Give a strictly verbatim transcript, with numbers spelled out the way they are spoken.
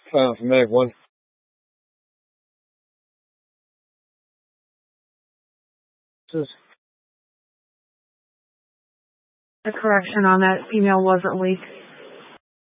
Silent for Medic one. Just A correction on that, female wasn't weak.